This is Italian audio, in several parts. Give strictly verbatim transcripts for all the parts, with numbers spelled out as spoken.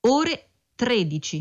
ore tredici.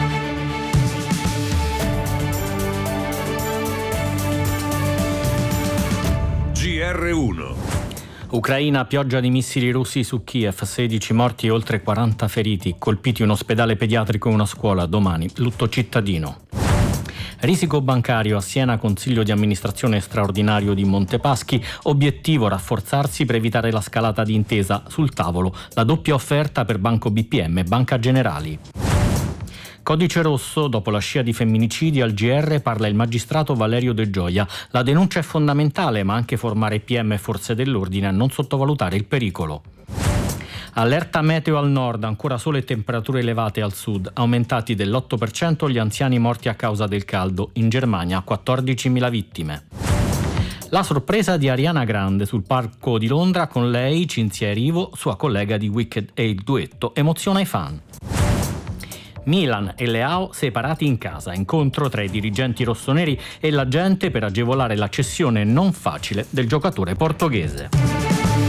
G R uno. Ucraina, pioggia di missili russi su Kiev, sedici morti e oltre quaranta feriti, colpiti un ospedale pediatrico e una scuola, domani lutto cittadino. Risico bancario a Siena, consiglio di amministrazione straordinario di Montepaschi, obiettivo rafforzarsi per evitare la scalata di intesa, sul tavolo la doppia offerta per Banco B P M e Banca Generali. Codice rosso, dopo la scia di femminicidi al G R parla il magistrato Valerio De Gioia. La denuncia è fondamentale, ma anche formare P M e forze dell'ordine a non sottovalutare il pericolo. Allerta meteo al nord, ancora sole e temperature elevate al sud, aumentati dell'otto per cento gli anziani morti a causa del caldo, in Germania quattordicimila vittime. La sorpresa di Ariana Grande sul palco di Londra, con lei Cinzia Erivo, sua collega di Wicked, e il duetto emoziona i fan. Milan e Leao separati in casa, incontro tra i dirigenti rossoneri e la gente per agevolare la cessione non facile del giocatore portoghese.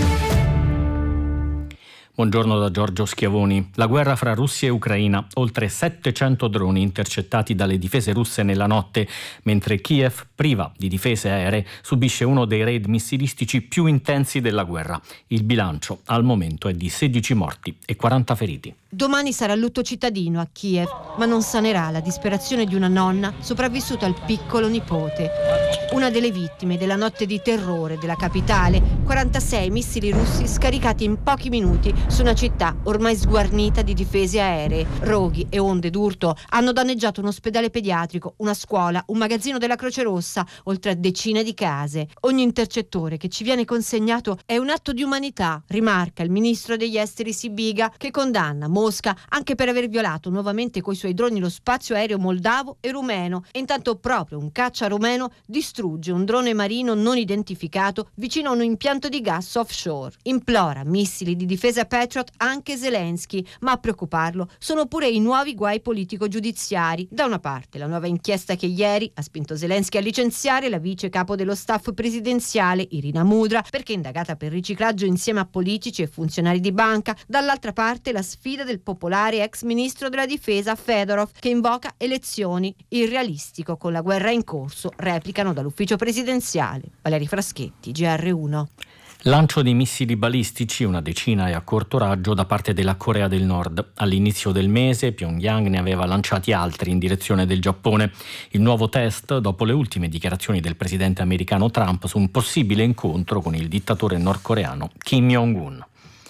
Buongiorno da Giorgio Schiavoni. La guerra fra Russia e Ucraina, oltre settecento droni intercettati dalle difese russe nella notte, mentre Kiev, priva di difese aeree, subisce uno dei raid missilistici più intensi della guerra. Il bilancio al momento è di sedici morti e quaranta feriti. Domani sarà lutto cittadino a Kiev, ma non sanerà la disperazione di una nonna sopravvissuta al piccolo nipote. Una delle vittime della notte di terrore della capitale, quarantasei missili russi scaricati in pochi minuti su una città ormai sguarnita di difese aeree. Roghi e onde d'urto hanno danneggiato un ospedale pediatrico, una scuola, un magazzino della Croce Rossa, oltre a decine di case. Ogni intercettore che ci viene consegnato è un atto di umanità, rimarca il ministro degli esteri Sibiga, che condanna Mosca anche per aver violato nuovamente coi suoi droni lo spazio aereo moldavo e rumeno. E intanto proprio un caccia rumeno distrugge un drone marino non identificato vicino a un impianto di gas offshore. Implora missili di difesa Patriot anche Zelensky, ma a preoccuparlo sono pure i nuovi guai politico-giudiziari. Da una parte la nuova inchiesta che ieri ha spinto Zelensky a licenziare la vice capo dello staff presidenziale Irina Mudra perché indagata per riciclaggio insieme a politici e funzionari di banca, dall'altra parte la sfida del popolare ex ministro della difesa Fedorov che invoca elezioni. Irrealistico con la guerra in corso, replicano dall'ufficio presidenziale. Valeri Fraschetti, G R uno. Lancio di missili balistici, una decina e a corto raggio, da parte della Corea del Nord. All'inizio del mese Pyongyang ne aveva lanciati altri in direzione del Giappone. Il nuovo test dopo le ultime dichiarazioni del presidente americano Trump su un possibile incontro con il dittatore nordcoreano Kim Jong-un.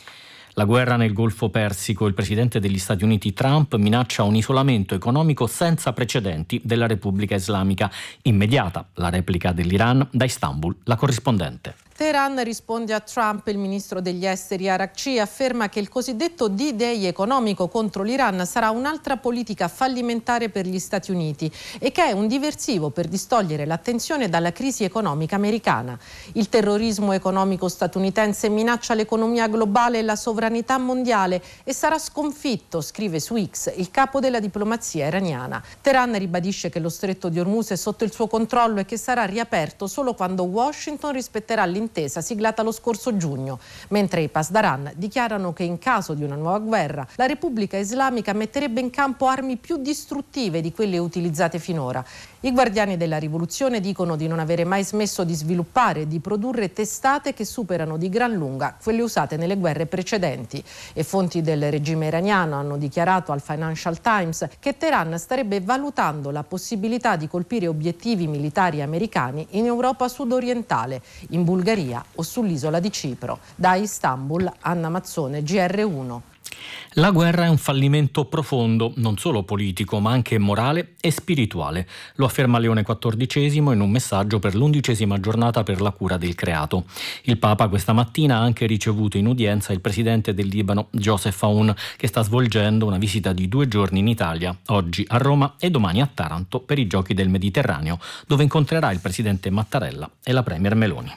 La guerra nel Golfo Persico. Il presidente degli Stati Uniti Trump minaccia un isolamento economico senza precedenti della Repubblica Islamica. Immediata la replica dell'Iran, da Istanbul la corrispondente. Teheran risponde a Trump. Il ministro degli esteri Arakci afferma che il cosiddetto D-Day economico contro l'Iran sarà un'altra politica fallimentare per gli Stati Uniti e che è un diversivo per distogliere l'attenzione dalla crisi economica americana. Il terrorismo economico statunitense minaccia l'economia globale e la sovranità mondiale e sarà sconfitto, scrive su X il capo della diplomazia iraniana. Teheran ribadisce che lo stretto di Hormuz è sotto il suo controllo e che sarà riaperto solo quando Washington rispetterà l'intesa siglata lo scorso giugno, mentre i Pasdaran dichiarano che in caso di una nuova guerra la Repubblica Islamica metterebbe in campo armi più distruttive di quelle utilizzate finora. I guardiani della rivoluzione dicono di non avere mai smesso di sviluppare e di produrre testate che superano di gran lunga quelle usate nelle guerre precedenti, e fonti del regime iraniano hanno dichiarato al Financial Times che Teheran starebbe valutando la possibilità di colpire obiettivi militari americani in Europa sudorientale, in Bulgaria o sull'isola di Cipro. Da Istanbul, Anna Mazzone, G R uno. La guerra è un fallimento profondo, non solo politico, ma anche morale e spirituale. Lo afferma Leone quattordicesimo in un messaggio per l'undicesima giornata per la cura del creato. Il Papa questa mattina ha anche ricevuto in udienza il presidente del Libano, Joseph Aoun, che sta svolgendo una visita di due giorni in Italia, oggi a Roma e domani a Taranto per i Giochi del Mediterraneo, dove incontrerà il presidente Mattarella e la premier Meloni.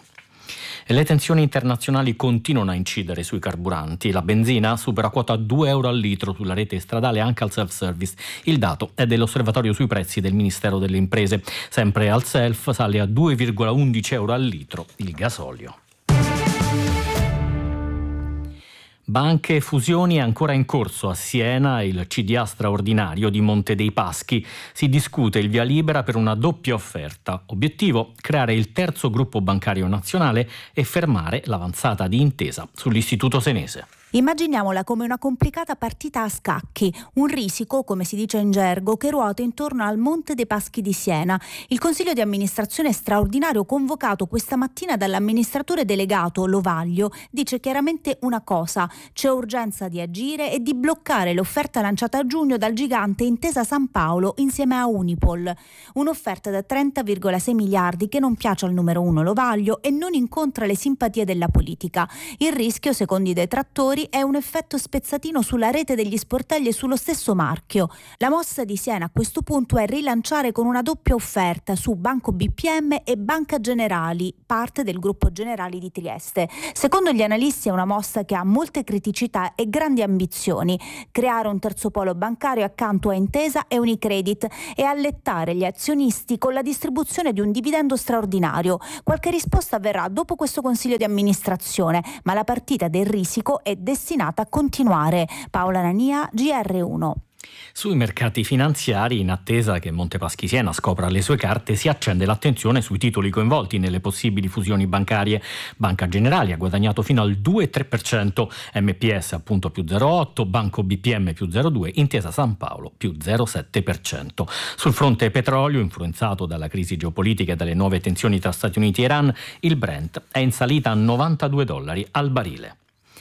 E le tensioni internazionali continuano a incidere sui carburanti. La benzina supera quota due euro al litro sulla rete stradale anche al self-service. Il dato è dell'osservatorio sui prezzi del Ministero delle Imprese. Sempre al self sale a due virgola undici euro al litro il gasolio. Banche fusioni è ancora in corso a Siena il C D A straordinario di Monte dei Paschi. Si discute il via libera per una doppia offerta. Obiettivo: creare il terzo gruppo bancario nazionale e fermare l'avanzata di intesa sull'Istituto Senese. Immaginiamola come una complicata partita a scacchi, un risico, come si dice in gergo, che ruota intorno al Monte dei Paschi di Siena. Il consiglio di amministrazione straordinario convocato questa mattina dall'amministratore delegato Lovaglio dice chiaramente una cosa: c'è urgenza di agire e di bloccare l'offerta lanciata a giugno dal gigante Intesa San Paolo insieme a Unipol. Un'offerta da trenta virgola sei miliardi che non piace al numero uno Lovaglio e non incontra le simpatie della politica. Il rischio, secondo i detrattori, è un effetto spezzatino sulla rete degli sportelli e sullo stesso marchio. La mossa di Siena a questo punto è rilanciare con una doppia offerta su Banco B P M e Banca Generali, parte del gruppo Generali di Trieste. Secondo gli analisti è una mossa che ha molte criticità e grandi ambizioni: creare un terzo polo bancario accanto a Intesa e Unicredit e allettare gli azionisti con la distribuzione di un dividendo straordinario. Qualche risposta avverrà dopo questo consiglio di amministrazione, ma la partita del risico è destinata a continuare. Paola Nania, G R uno. Sui mercati finanziari, in attesa che Monte Paschi Siena scopra le sue carte, si accende l'attenzione sui titoli coinvolti nelle possibili fusioni bancarie. Banca Generali ha guadagnato fino al due virgola tre per cento, M P S appunto più zero virgola otto, Banco B P M più zero virgola due, Intesa San Paolo più zero virgola sette per cento. Sul fronte petrolio, influenzato dalla crisi geopolitica e dalle nuove tensioni tra Stati Uniti e Iran, il Brent è in salita a novantadue dollari al barile.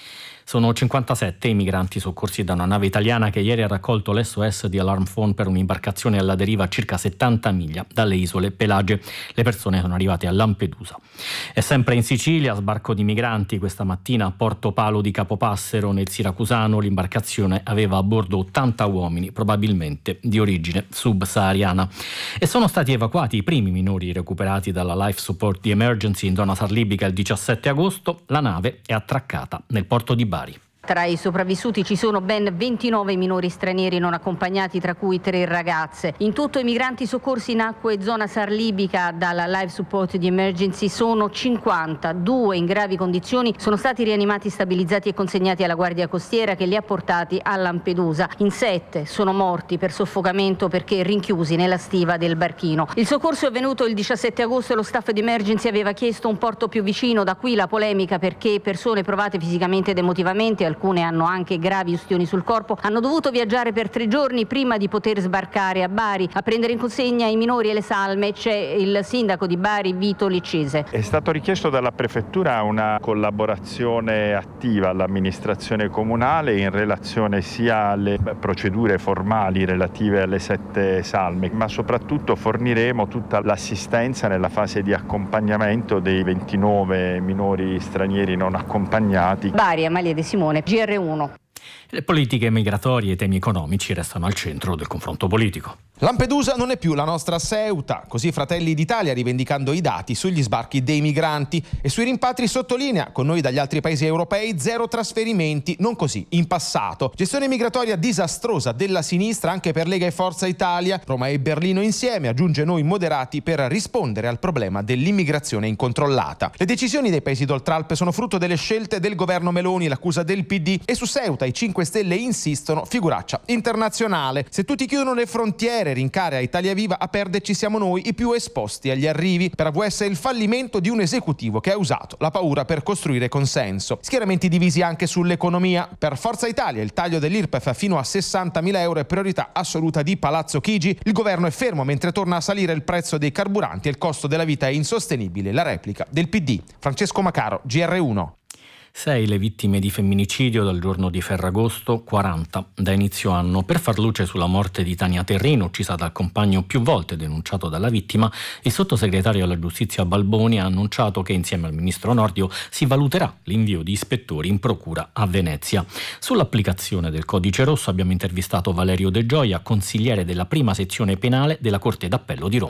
Sono cinquantasette i migranti soccorsi da una nave italiana che ieri ha raccolto l'S O S di Alarm Phone per un'imbarcazione alla deriva a circa settanta miglia dalle isole Pelagie. Le persone sono arrivate a Lampedusa. E sempre in Sicilia, sbarco di migranti questa mattina a Porto Palo di Capopassero nel Siracusano. L'imbarcazione aveva a bordo ottanta uomini, probabilmente di origine subsahariana. E sono stati evacuati i primi minori recuperati dalla Life Support di Emergency in zona Sarlibica il diciassette agosto. La nave è attraccata nel porto di Bari. Tra i sopravvissuti ci sono ben ventinove minori stranieri non accompagnati, tra cui tre ragazze. In tutto i migranti soccorsi in acque e zona sarlibica dalla Life Support di Emergency sono cinquanta. Due in gravi condizioni sono stati rianimati, stabilizzati e consegnati alla Guardia Costiera che li ha portati a Lampedusa. In sette sono morti per soffocamento perché rinchiusi nella stiva del barchino. Il soccorso è avvenuto il diciassette agosto e lo staff di Emergency aveva chiesto un porto più vicino. Da qui la polemica, perché persone provate fisicamente ed emotivamente, alcune hanno anche gravi ustioni sul corpo, hanno dovuto viaggiare per tre giorni prima di poter sbarcare a Bari. A prendere in consegna i minori e le salme c'è il sindaco di Bari, Vito Liccese. È stato richiesto dalla prefettura una collaborazione attiva all'amministrazione comunale in relazione sia alle procedure formali relative alle sette salme, ma soprattutto forniremo tutta l'assistenza nella fase di accompagnamento dei ventinove minori stranieri non accompagnati. Bari, Amalia De Simone, G R uno. Le politiche migratorie e i temi economici restano al centro del confronto politico. Lampedusa non è più la nostra Ceuta, così Fratelli d'Italia rivendicando i dati sugli sbarchi dei migranti e sui rimpatri sottolinea: con noi dagli altri paesi europei zero trasferimenti, non così in passato. Gestione migratoria disastrosa della sinistra anche per Lega e Forza Italia, Roma e Berlino insieme, aggiunge noi moderati, per rispondere al problema dell'immigrazione incontrollata. Le decisioni dei paesi d'Oltralpe sono frutto delle scelte del governo Meloni, l'accusa del P D, e su Ceuta i cinque Stelle insistono: figuraccia internazionale. Se tutti chiudono le frontiere, rincarea Italia Viva, a perderci siamo noi, i più esposti agli arrivi. Per A V S è il fallimento di un esecutivo che ha usato la paura per costruire consenso. Schieramenti divisi anche sull'economia. Per Forza Italia il taglio dell'I R P E F fino a sessantamila euro è priorità assoluta di Palazzo Chigi. Il governo è fermo mentre torna a salire il prezzo dei carburanti e il costo della vita è insostenibile. La replica del P D. Francesco Macaro, G R uno. Sei le vittime di femminicidio dal giorno di Ferragosto, quaranta da inizio anno. Per far luce sulla morte di Tania Terrino, uccisa dal compagno più volte denunciato dalla vittima, il sottosegretario alla giustizia Balboni ha annunciato che insieme al ministro Nordio si valuterà l'invio di ispettori in procura a Venezia. Sull'applicazione del codice rosso abbiamo intervistato Valerio De Gioia, consigliere della prima sezione penale della Corte d'Appello di Roma.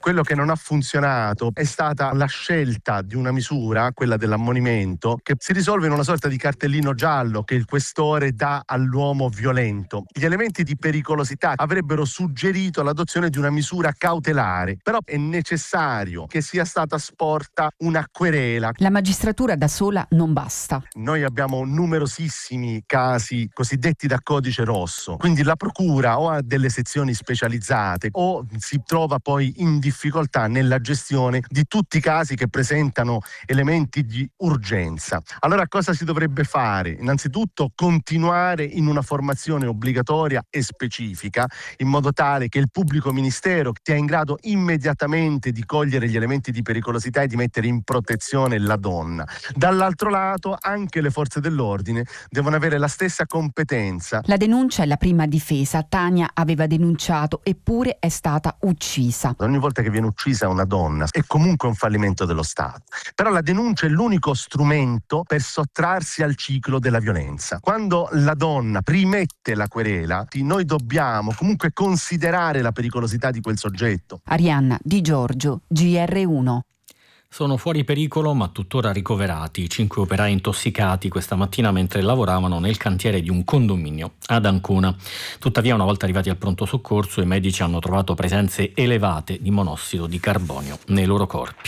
Quello che non ha funzionato è stata la scelta di una misura, quella dell'ammonimento, che si risolve in una sorta di cartellino giallo che il questore dà all'uomo violento. Gli elementi di pericolosità avrebbero suggerito l'adozione di una misura cautelare, però è necessario che sia stata sporta una querela. La magistratura da sola non basta. Noi abbiamo numerosissimi casi cosiddetti da codice rosso, quindi la procura o ha delle sezioni specializzate o si trova poi in difficoltà nella gestione di tutti i casi che presentano elementi di urgenza. Allora cosa si dovrebbe fare? Innanzitutto continuare in una formazione obbligatoria e specifica, in modo tale che il pubblico ministero sia in grado immediatamente di cogliere gli elementi di pericolosità e di mettere in protezione la donna. Dall'altro lato anche le forze dell'ordine devono avere la stessa competenza. La denuncia è la prima difesa. Tania aveva denunciato, eppure è stata uccisa. Ogni volta che viene uccisa una donna è comunque un fallimento dello Stato. Però la denuncia è l'unico strumento per sottrarsi al ciclo della violenza. Quando la donna rimette la querela, noi dobbiamo comunque considerare la pericolosità di quel soggetto. Arianna Di Giorgio, G R uno. Sono fuori pericolo ma tuttora ricoverati cinque operai intossicati questa mattina mentre lavoravano nel cantiere di un condominio ad Ancona. Tuttavia, una volta arrivati al pronto soccorso, i medici hanno trovato presenze elevate di monossido di carbonio nei loro corpi.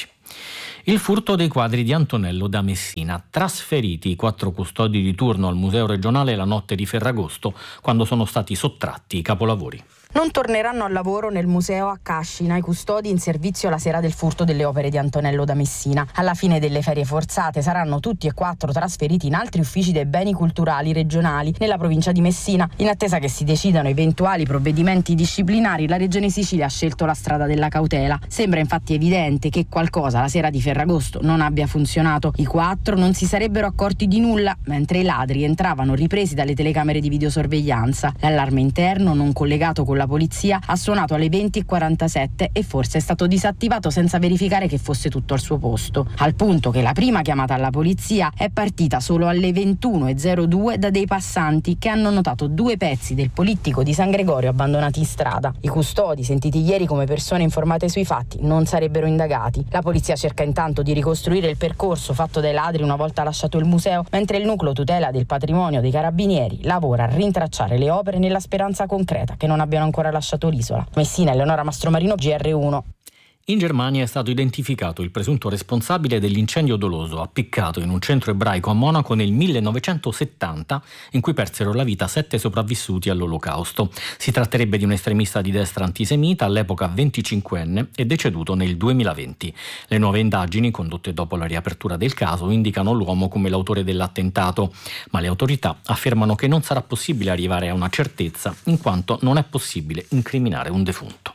Il furto dei quadri di Antonello da Messina. Trasferiti i quattro custodi di turno al Museo regionale la notte di Ferragosto, quando sono stati sottratti i capolavori. Non torneranno al lavoro nel museo a Cascina i custodi in servizio la sera del furto delle opere di Antonello da Messina. Alla fine delle ferie forzate saranno tutti e quattro trasferiti in altri uffici dei beni culturali regionali nella provincia di Messina. In attesa che si decidano eventuali provvedimenti disciplinari, la Regione Sicilia ha scelto la strada della cautela. Sembra infatti evidente che qualcosa la sera di Ferragosto non abbia funzionato. I quattro non si sarebbero accorti di nulla, mentre i ladri entravano ripresi dalle telecamere di videosorveglianza. L'allarme interno, non collegato con la polizia, ha suonato alle venti e quarantasette e forse è stato disattivato senza verificare che fosse tutto al suo posto, al punto che la prima chiamata alla polizia è partita solo alle ventuno e zero due da dei passanti che hanno notato due pezzi del polittico di San Gregorio abbandonati in strada. I custodi, sentiti ieri come persone informate sui fatti, non sarebbero indagati. La polizia cerca intanto di ricostruire il percorso fatto dai ladri una volta lasciato il museo, mentre il nucleo tutela del patrimonio dei carabinieri lavora a rintracciare le opere nella speranza concreta che non abbiano ancora lasciato l'isola. Messina, Eleonora Mastromarino, G R uno. In Germania è stato identificato il presunto responsabile dell'incendio doloso appiccato in un centro ebraico a Monaco nel millenovecentosettanta, in cui persero la vita sette sopravvissuti all'Olocausto. Si tratterebbe di un estremista di destra antisemita, all'epoca venticinquenne e deceduto nel duemilaventi. Le nuove indagini, condotte dopo la riapertura del caso, indicano l'uomo come l'autore dell'attentato, ma le autorità affermano che non sarà possibile arrivare a una certezza, in quanto non è possibile incriminare un defunto.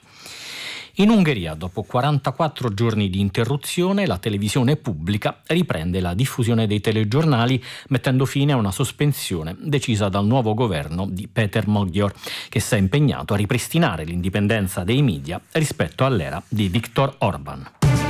In Ungheria, dopo quarantaquattro giorni di interruzione, la televisione pubblica riprende la diffusione dei telegiornali, mettendo fine a una sospensione decisa dal nuovo governo di Péter Magyar, che si è impegnato a ripristinare l'indipendenza dei media rispetto all'era di Viktor Orban.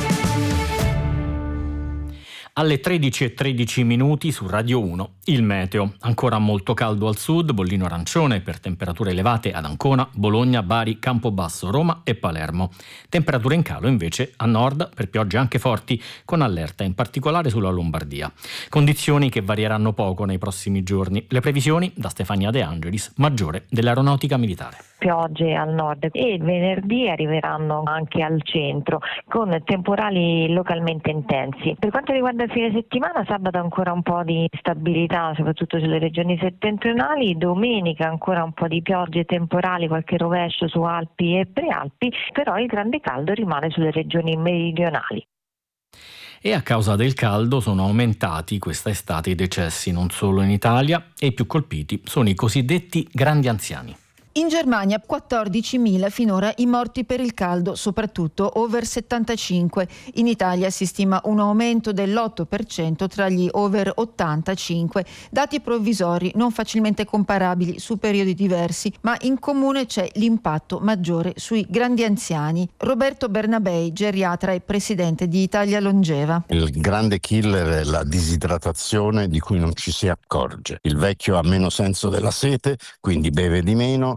Alle tredici e tredici minuti su Radio uno, il meteo. Ancora molto caldo al sud, bollino arancione per temperature elevate ad Ancona, Bologna, Bari, Campobasso, Roma e Palermo. Temperature in calo invece a nord per piogge anche forti, con allerta in particolare sulla Lombardia. Condizioni che varieranno poco nei prossimi giorni. Le previsioni da Stefania De Angelis, maggiore dell'Aeronautica Militare. Piogge al nord e venerdì arriveranno anche al centro con temporali localmente intensi. Per quanto riguarda il fine settimana, sabato ancora un po' di stabilità soprattutto sulle regioni settentrionali, domenica ancora un po' di piogge temporali, qualche rovescio su Alpi e Prealpi, però il grande caldo rimane sulle regioni meridionali. E a causa del caldo sono aumentati questa estate i decessi non solo in Italia, e i più colpiti sono i cosiddetti grandi anziani. In Germania quattordicimila finora i morti per il caldo, soprattutto over settantacinque. In Italia si stima un aumento dell'otto per cento tra gli over ottantacinque. Dati provvisori non facilmente comparabili su periodi diversi, ma in comune c'è l'impatto maggiore sui grandi anziani. Roberto Bernabei, geriatra e presidente di Italia Longeva. Il grande killer è la disidratazione di cui non ci si accorge. Il vecchio ha meno senso della sete, quindi beve di meno,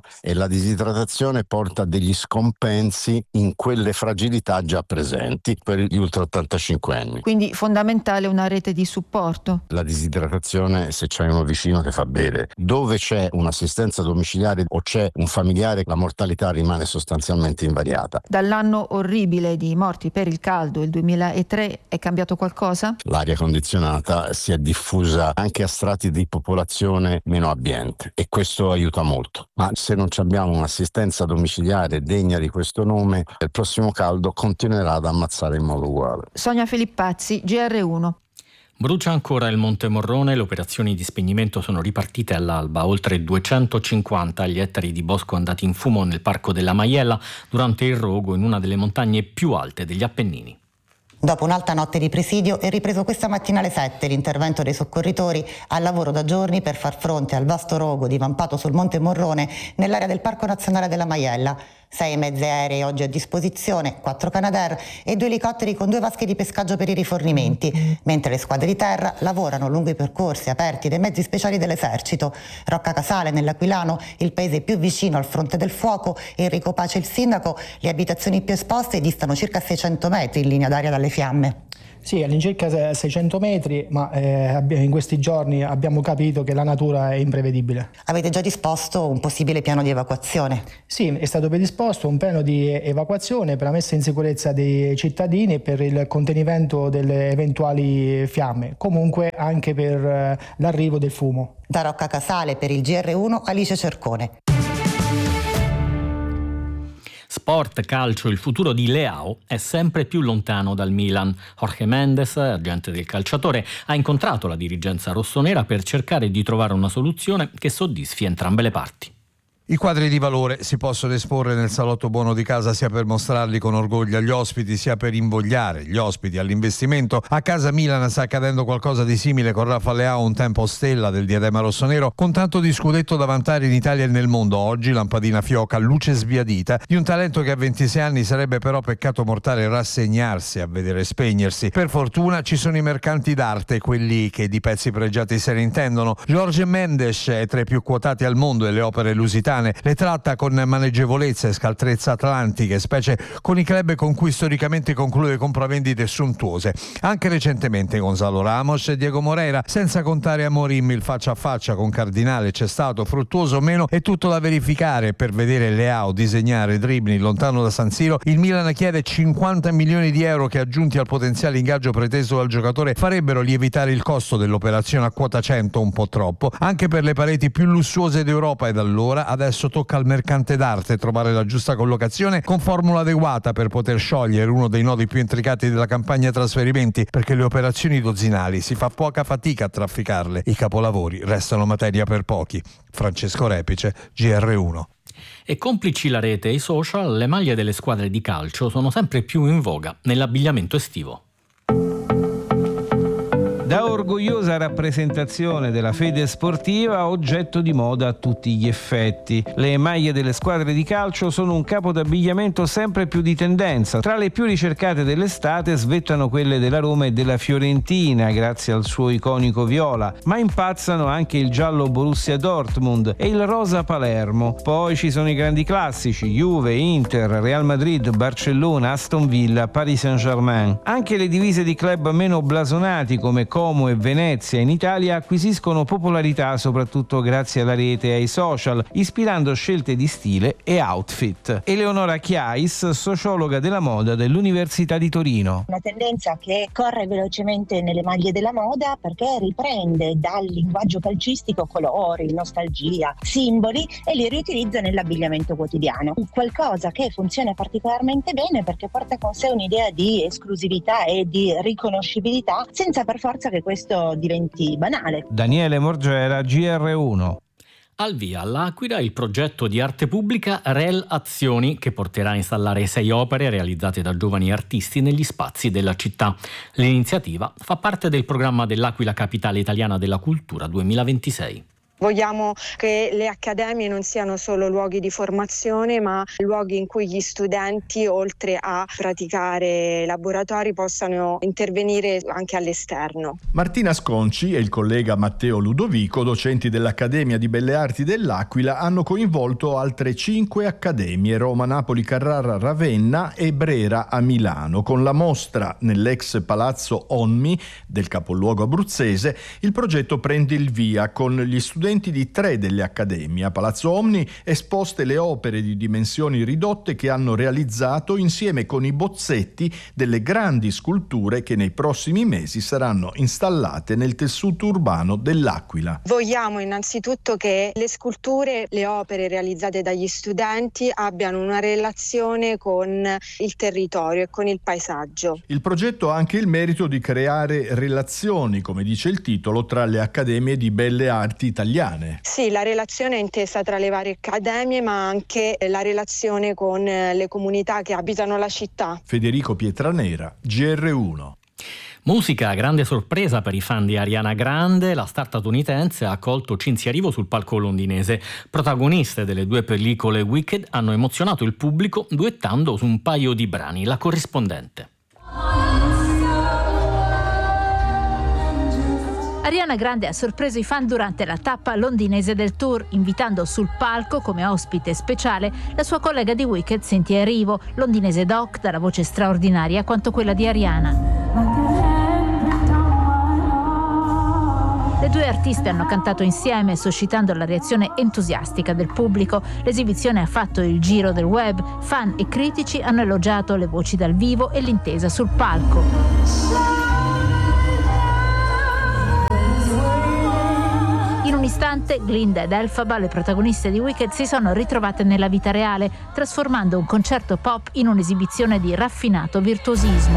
e la disidratazione porta degli scompensi in quelle fragilità già presenti per gli ultra ottantacinque anni. Quindi fondamentale una rete di supporto. La disidratazione, se c'è uno vicino che fa bere, dove c'è un'assistenza domiciliare o c'è un familiare, la mortalità rimane sostanzialmente invariata. Dall'anno orribile di morti per il caldo, il duemilatré, è cambiato qualcosa? L'aria condizionata si è diffusa anche a strati di popolazione meno abbiente e questo aiuta molto. Ma se non abbiamo un'assistenza domiciliare degna di questo nome, il prossimo caldo continuerà ad ammazzare in modo uguale. Sonia Filippazzi, G R uno. Brucia ancora il Monte Morrone, le operazioni di spegnimento sono ripartite all'alba. Oltre duecentocinquanta gli ettari di bosco andati in fumo nel Parco della Maiella durante il rogo in una delle montagne più alte degli Appennini. Dopo un'alta notte di presidio è ripreso questa mattina alle sette l'intervento dei soccorritori al lavoro da giorni per far fronte al vasto rogo divampato sul Monte Morrone nell'area del Parco Nazionale della Maiella. Sei mezzi aerei oggi a disposizione, quattro Canadair e due elicotteri con due vasche di pescaggio per i rifornimenti, mentre le squadre di terra lavorano lungo i percorsi aperti dai mezzi speciali dell'esercito. Rocca Casale, nell'Aquilano, il paese più vicino al fronte del fuoco, Enrico Pace il sindaco, le abitazioni più esposte distano circa seicento metri in linea d'aria dalle fiamme. Sì, all'incirca seicento metri, ma eh, in questi giorni abbiamo capito che la natura è imprevedibile. Avete già disposto un possibile piano di evacuazione? Sì, è stato predisposto un piano di evacuazione per la messa in sicurezza dei cittadini e per il contenimento delle eventuali fiamme, comunque anche per eh, l'arrivo del fumo. Da Rocca Casale per il G R uno, Alice Cercone. Sport, calcio, il futuro di Leao è sempre più lontano dal Milan. Jorge Mendes, agente del calciatore, ha incontrato la dirigenza rossonera per cercare di trovare una soluzione che soddisfi entrambe le parti. I quadri di valore si possono esporre nel salotto buono di casa sia per mostrarli con orgoglio agli ospiti sia per invogliare gli ospiti all'investimento. A casa Milan sta accadendo qualcosa di simile con Rafa Leao, un tempo stella del diadema rossonero, con tanto di scudetto da vantare in Italia e nel mondo. Oggi lampadina fioca, luce sbiadita di un talento che a ventisei anni sarebbe però peccato mortale rassegnarsi a vedere spegnersi. Per fortuna ci sono i mercanti d'arte, quelli che di pezzi pregiati se ne intendono. Jorge Mendes è tra i più quotati al mondo e le opere lusitane le tratta con maneggevolezza e scaltrezza atlantiche, specie con i club con cui storicamente conclude compravendite sontuose. Anche recentemente Gonzalo Ramos e Diego Moreira, senza contare Amorim. Il faccia a faccia con Cardinale c'è stato, fruttuoso o meno è tutto da verificare. Per vedere Leao disegnare dribbling lontano da San Siro, il Milan chiede cinquanta milioni di euro che, aggiunti al potenziale ingaggio preteso dal giocatore, farebbero lievitare il costo dell'operazione a quota cento, un po' troppo, anche per le pareti più lussuose d'Europa. Ed allora adesso tocca al mercante d'arte trovare la giusta collocazione con formula adeguata per poter sciogliere uno dei nodi più intricati della campagna trasferimenti, perché le operazioni dozzinali si fa poca fatica a trafficarle, i capolavori restano materia per pochi. Francesco Repice, G R uno. E complici la rete e i social, le maglie delle squadre di calcio sono sempre più in voga nell'abbigliamento estivo. Da orgogliosa rappresentazione della fede sportiva a oggetto di moda a tutti gli effetti. Le maglie delle squadre di calcio sono un capo d'abbigliamento sempre più di tendenza. Tra le più ricercate dell'estate svettano quelle della Roma e della Fiorentina, grazie al suo iconico viola, ma impazzano anche il giallo Borussia Dortmund e il rosa Palermo. Poi ci sono i grandi classici: Juve, Inter, Real Madrid, Barcellona, Aston Villa, Paris Saint-Germain. Anche le divise di club meno blasonati come Como e Venezia in Italia acquisiscono popolarità soprattutto grazie alla rete e ai social, ispirando scelte di stile e outfit. Eleonora Chiais, sociologa della moda dell'Università di Torino. Una tendenza che corre velocemente nelle maglie della moda perché riprende dal linguaggio calcistico colori, nostalgia, simboli e li riutilizza nell'abbigliamento quotidiano. Qualcosa che funziona particolarmente bene perché porta con sé un'idea di esclusività e di riconoscibilità senza per forza che questo diventi banale. Daniele Morgera, G R uno. Al via all'Aquila il progetto di arte pubblica Rel Azioni, che porterà a installare sei opere realizzate da giovani artisti negli spazi della città. L'iniziativa fa parte del programma dell'Aquila Capitale Italiana della Cultura duemilaventisei. Vogliamo che le accademie non siano solo luoghi di formazione, ma luoghi in cui gli studenti, oltre a praticare laboratori, possano intervenire anche all'esterno. Martina Sconci e il collega Matteo Ludovico, docenti dell'Accademia di Belle Arti dell'Aquila, hanno coinvolto altre cinque accademie: Roma, Napoli, Carrara, Ravenna e Brera a Milano. Con la mostra nell'ex Palazzo Onmi del capoluogo abruzzese, il progetto prende il via con gli studenti di tre delle accademie. A Palazzo Omni esposte le opere di dimensioni ridotte che hanno realizzato insieme con i bozzetti delle grandi sculture che nei prossimi mesi saranno installate nel tessuto urbano dell'Aquila. Vogliamo innanzitutto che le sculture, le opere realizzate dagli studenti abbiano una relazione con il territorio e con il paesaggio. Il progetto ha anche il merito di creare relazioni, come dice il titolo, tra le accademie di belle arti italiane. Sì, la relazione è intesa tra le varie accademie, ma anche la relazione con le comunità che abitano la città. Federico Pietranera, G R uno. Musica, grande sorpresa per i fan di Ariana Grande. La star statunitense ha accolto Cinzia Erivo sul palco londinese. Protagoniste delle due pellicole Wicked hanno emozionato il pubblico duettando su un paio di brani. La corrispondente. Ariana Grande ha sorpreso i fan durante la tappa londinese del tour, invitando sul palco come ospite speciale la sua collega di Wicked, Cinzia Erivo, londinese doc dalla voce straordinaria quanto quella di Ariana. Le due artiste hanno cantato insieme, suscitando la reazione entusiastica del pubblico. L'esibizione ha fatto il giro del web. Fan e critici hanno elogiato le voci dal vivo e l'intesa sul palco. In un istante, Glinda ed Elphaba, le protagoniste di Wicked, si sono ritrovate nella vita reale, trasformando un concerto pop in un'esibizione di raffinato virtuosismo.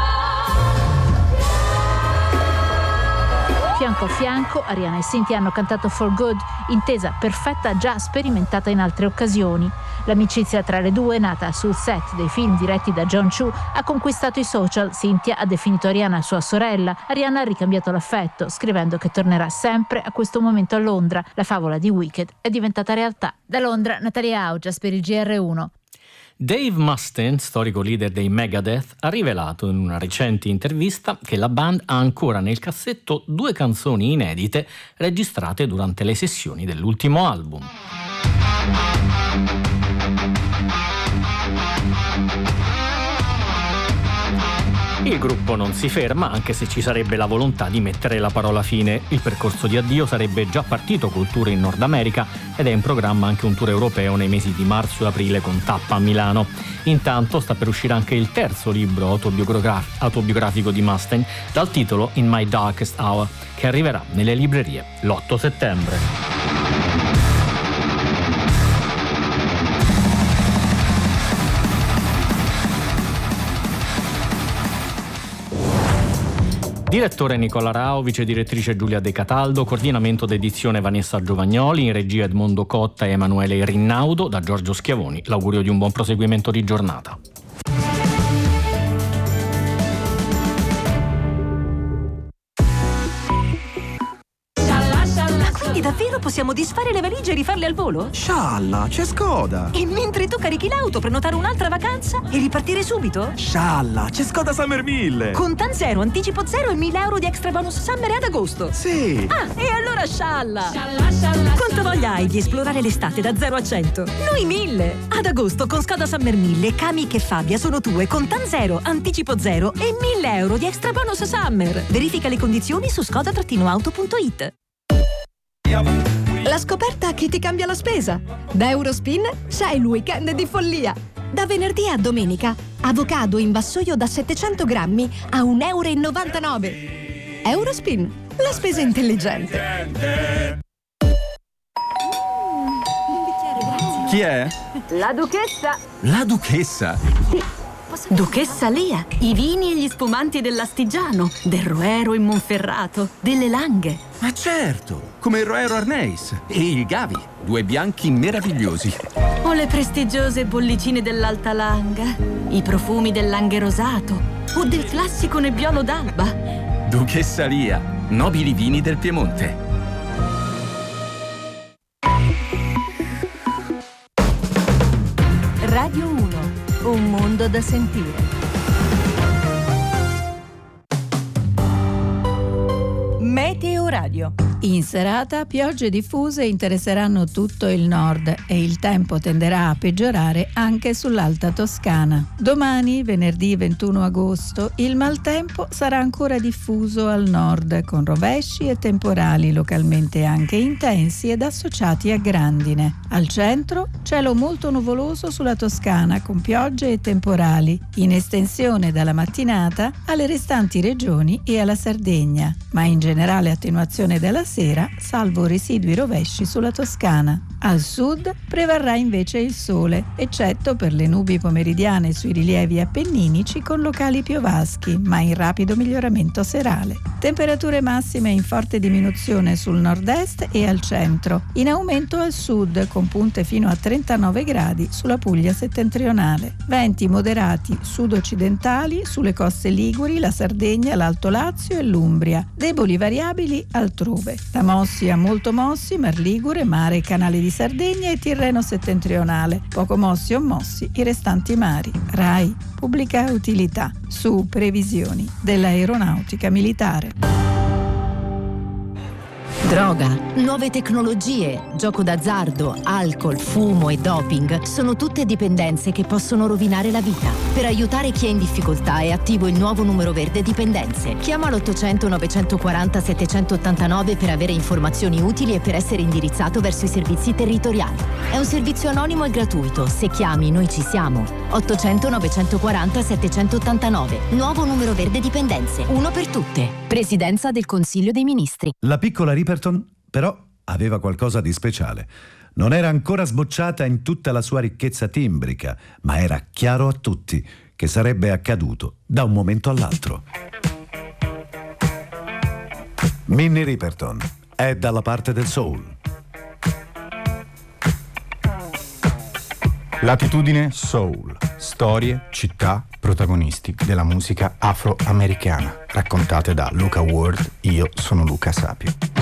Fianco a fianco, Ariana e Cinzia hanno cantato For Good, intesa perfetta già sperimentata in altre occasioni. L'amicizia tra le due, nata sul set dei film diretti da John Chu, ha conquistato i social. Cinzia ha definito Ariana sua sorella. Ariana ha ricambiato l'affetto, scrivendo che tornerà sempre a questo momento a Londra. La favola di Wicked è diventata realtà. Da Londra, Natalia Augias per il G R uno. Dave Mustaine, storico leader dei Megadeth, ha rivelato in una recente intervista che la band ha ancora nel cassetto due canzoni inedite registrate durante le sessioni dell'ultimo album. Il gruppo non si ferma, anche se ci sarebbe la volontà di mettere la parola fine. Il percorso di addio sarebbe già partito col tour in Nord America ed è in programma anche un tour europeo nei mesi di marzo e aprile con tappa a Milano. Intanto sta per uscire anche il terzo libro autobiograf- autobiografico di Mustaine, dal titolo In My Darkest Hour, che arriverà nelle librerie l'otto settembre. Direttore Nicola Rao, vice direttrice Giulia De Cataldo, coordinamento d'edizione Vanessa Giovagnoli, in regia Edmondo Cotta e Emanuele Rinnaudo, da Giorgio Schiavoni. L'augurio di un buon proseguimento di giornata. Quindi davvero possiamo disfare le valigie e rifarle al volo? Scialla, c'è Skoda! E mentre tu carichi l'auto, prenotare un'altra vacanza e ripartire subito? Scialla, c'è Skoda Summer mille! Con Tan Zero, anticipo zero e mille euro di extra bonus summer ad agosto! Sì! Ah, e allora scialla! Scialla, scialla! Quanto voglia hai di esplorare l'estate da zero a cento? Noi mille! Ad agosto con Skoda Summer mille, Cami e Fabia sono tue con Tan Zero, anticipo zero e mille euro di extra bonus summer! Verifica le condizioni su skoda auto punto it. La scoperta che ti cambia la spesa. Da Eurospin c'è il weekend di follia. Da venerdì a domenica, avocado in vassoio da settecento grammi a un euro e novantanove. Eurospin, la spesa intelligente. Chi è? La duchessa. La duchessa? Sì. Duchessa Lia, i vini e gli spumanti dell'Astigiano, del Roero in Monferrato, delle Langhe. Ma certo, come il Roero Arneis e il Gavi, due bianchi meravigliosi. O le prestigiose bollicine dell'Alta Langa, i profumi del Langhe rosato o del classico Nebbiolo d'Alba. Duchessa Lia, nobili vini del Piemonte. Radio uno, un mondo da sentire. Meteo Radio. In serata piogge diffuse interesseranno tutto il nord e il tempo tenderà a peggiorare anche sull'Alta Toscana. Domani, venerdì ventuno agosto, il maltempo sarà ancora diffuso al nord con rovesci e temporali localmente anche intensi ed associati a grandine. Al centro, cielo molto nuvoloso sulla Toscana con piogge e temporali, in estensione dalla mattinata alle restanti regioni e alla Sardegna, ma in generale attenuazione della sera, salvo residui rovesci sulla Toscana. Al sud prevarrà invece il sole, eccetto per le nubi pomeridiane sui rilievi appenninici con locali piovaschi, ma in rapido miglioramento serale. Temperature massime in forte diminuzione sul nord-est e al centro, in aumento al sud con punte fino a trentanove gradi sulla Puglia settentrionale. Venti moderati sud-occidentali sulle coste liguri, la Sardegna, l'Alto Lazio e l'Umbria, deboli variabili altrove. Da mossi a molto mossi, Mar Ligure, Mare e Canale di Sardegna e Tirreno settentrionale, poco mossi o mossi i restanti mari. RAI, pubblica utilità, su previsioni dell'aeronautica militare. Droga, nuove tecnologie, gioco d'azzardo, alcol, fumo e doping sono tutte dipendenze che possono rovinare la vita. Per aiutare chi è in difficoltà è attivo il nuovo numero verde dipendenze. Chiama l'ottocento novecentoquaranta settecentottantanove per avere informazioni utili e per essere indirizzato verso i servizi territoriali. È un servizio anonimo e gratuito. Se chiami, noi ci siamo. ottocento novecentoquaranta settecentottantanove. Nuovo numero verde dipendenze. Uno per tutte. Presidenza del Consiglio dei Ministri. La piccola Riperton però aveva qualcosa di speciale. Non era ancora sbocciata in tutta la sua ricchezza timbrica, ma era chiaro a tutti che sarebbe accaduto da un momento all'altro. Minnie Riperton è dalla parte del soul. Latitudine Soul. Storie, città, protagonisti della musica afroamericana, raccontate da Luca Ward. Io sono Luca Sapio.